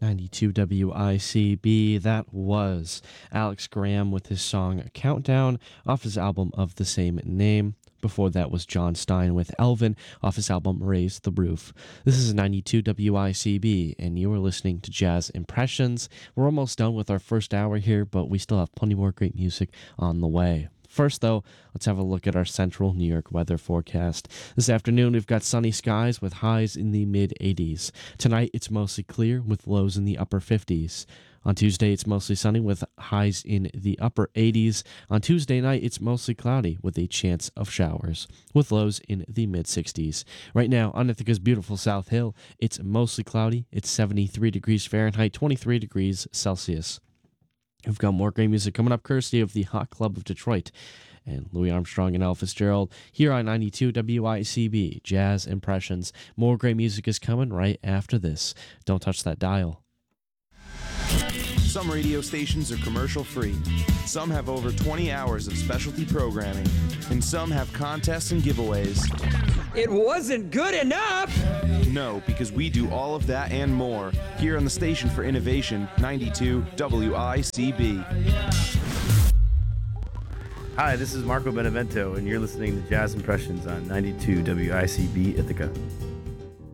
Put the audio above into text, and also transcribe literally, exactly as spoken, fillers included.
ninety-two W I C B. That was Alex Graham with his song Countdown off his album of the same name. Before that was John Stein with Elvin off his album Raise the Roof. This is ninety-two W I C B, and you are listening to Jazz Impressions. We're almost done with our first hour here, but we still have plenty more great music on the way. First, though, let's have a look at our central New York weather forecast. This afternoon, we've got sunny skies with highs in the mid eighties. Tonight, it's mostly clear with lows in the upper fifties. On Tuesday, it's mostly sunny with highs in the upper eighties. On Tuesday night, it's mostly cloudy with a chance of showers, with lows in the mid sixties. Right now, on Ithaca's beautiful South Hill, it's mostly cloudy. It's seventy-three degrees Fahrenheit, twenty-three degrees Celsius. We've got more great music coming up, courtesy of the Hot Club of Detroit and Louis Armstrong and Elvis Fitzgerald here on ninety-two W I C B, Jazz Impressions. More great music is coming right after this. Don't touch that dial. Some radio stations are commercial-free. Some have over twenty hours of specialty programming. And some have contests and giveaways. It wasn't good enough! No, because we do all of that and more here on the Station for Innovation, ninety-two W I C B. Hi, this is Marco Benevento, and you're listening to Jazz Impressions on ninety-two W I C B Ithaca.